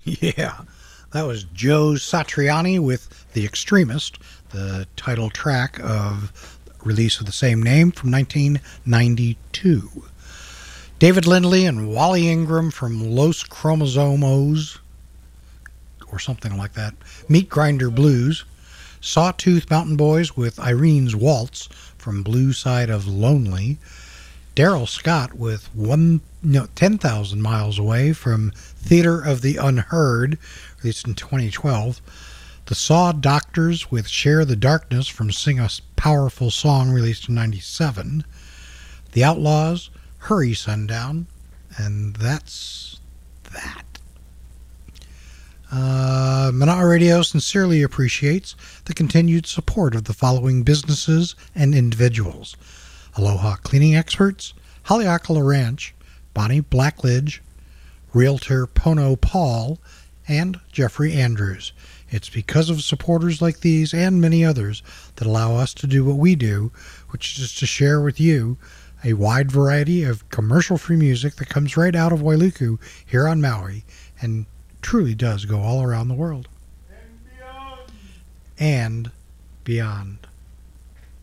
Yeah, that was Joe Satriani with The Extremist, the title track of release of the same name from 1992. David Lindley and Wally Ingram from Los Chromosomos, or something like that, Meat Grinder Blues. Sawtooth Mountain Boys with Irene's Waltz from Blue Side of Lonely. Daryl Scott with 10,000 Miles Away from Theater of the Unheard, released in 2012. The Saw Doctors with Share the Darkness from Sing a Powerful Song, released in 97. The Outlaws, Hurry Sundown, and that's that. Manana Radio sincerely appreciates the continued support of the following businesses and individuals: Aloha Cleaning Experts, Haleakala Ranch, Bonnie Blackledge, Realtor Pono Paul, and Jeffrey Andrews. It's because of supporters like these and many others that allow us to do what we do, which is to share with you a wide variety of commercial-free music that comes right out of Wailuku here on Maui and truly does go all around the world. And beyond.